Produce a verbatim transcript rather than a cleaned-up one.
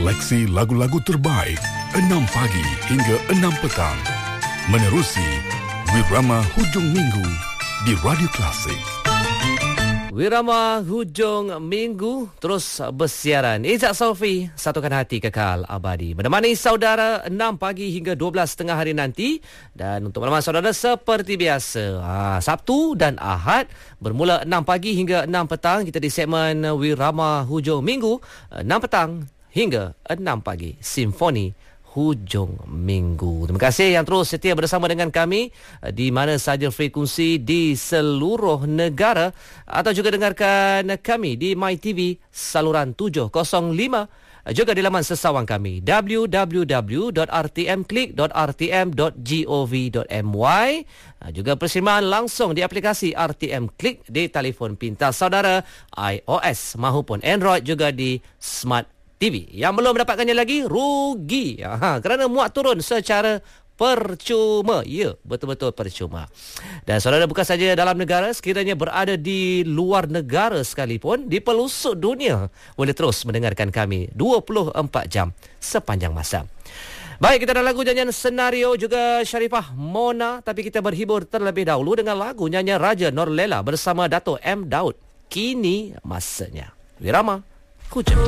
Seleksi lagu-lagu terbaik enam pagi hingga enam petang. Menerusi Wirama Hujung Minggu di Radio Klasik. Wirama Hujung Minggu terus bersiaran. Izzat Sofi, satukan hati kekal abadi. Menemani saudara enam pagi hingga dua belas tengah hari nanti. Dan untuk maklumat saudara, seperti biasa, ha, Sabtu dan Ahad bermula enam pagi hingga enam petang. Kita di segmen Wirama Hujung Minggu, enam petang hingga enam pagi. Simfoni Hujung Minggu. Terima kasih yang terus setia bersama dengan kami di mana saja frekuensi di seluruh negara, atau juga dengarkan kami di MyTV saluran tujuh kosong lima, juga di laman sesawang kami w w w dot r t m click dot r t m dot gov dot my. Juga persemahan langsung di aplikasi R T M Click di telefon pintar saudara iOS maupun Android, juga di Smart T V. Yang belum mendapatkannya lagi, rugi. Aha, kerana muat turun secara percuma. Ya, betul-betul percuma. Dan saudara, bukan saja dalam negara, sekiranya berada di luar negara sekalipun, di pelosok dunia, boleh terus mendengarkan kami dua puluh empat jam sepanjang masa. Baik, kita ada lagu nyanyian Senario juga Sharifah Mona. Tapi kita berhibur terlebih dahulu dengan lagu nyanyian Raja Norlela bersama Dato' M. Daud. Kini masanya. Wirama Hujung.